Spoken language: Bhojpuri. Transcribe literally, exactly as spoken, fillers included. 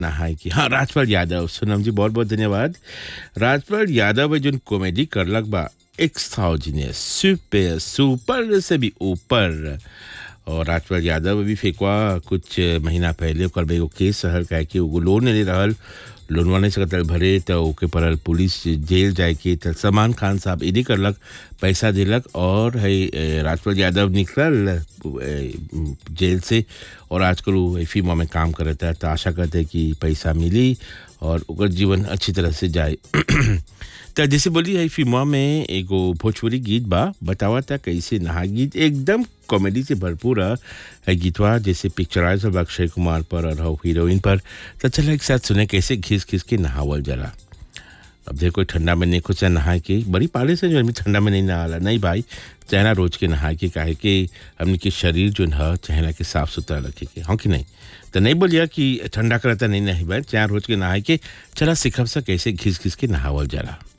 नहाए की हाँ राजपाल यादव सोनम जी बहुत बहुत धन्यवाद राजपाल यादव है जो कॉमेडी करलक बा एक्स्ट्राऑर्डिनरी सुपर सुपर से भी ऊपर और राजपाल यादव अभी फेंकवा कुछ महीना पहले ओकर बेगो केस रहल काहे कि वो लोन नहीं रहल लोनवा नहीं सकत भरे तो ओके परल पुलिस जेल जाए के त सलमान खान साहब इदी करलक पैसा दिलक और है राजपाल यादव निकलल ए, जेल से और आजकल वो फिल्मों में काम करता है तो आशा करते हैं कि पैसा मिली और ओकर जीवन अच्छी तरह से जाए तो जैसे बोली है फिल्मों में एगो भोजपुरी गीत बा बतावा था कैसे नहा गीत एकदम कॉमेडी से भरपूर है गीतवा जैसे पिक्चराइज हो अक्षय कुमार पर और हो हीरोइन पर तो चलो एक साथ सुने कैसे घिस घिस के नहावल जला अब देखो ठंडा में नहीं कुछ नहा के बड़ी पाले से जो ठंडा में नहीं नहाला नहीं भाई चहना रोज के नहा के काहे कि हमने के शरीर जो है चहना के साफ सुथरा रखे के हाँ कि नहीं तो नहीं बोलिया कि ठंडा करता नहीं नहीं भाई चहना रोज के नहा के चला सिखब सा कैसे घिस घिस के नहावल जला